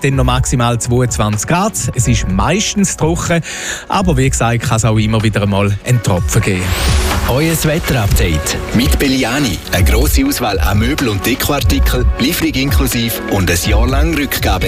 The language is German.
dann noch maximal 22 Grad. Es ist meistens trocken, aber wie gesagt, kann es auch immer wieder einmal einen Tropfen geben. Euer Wetterupdate mit Belliani. Eine grosse Auswahl an Möbel- und Dekoartikeln, Lieferung inklusive und ein Jahr lang Rückgabe.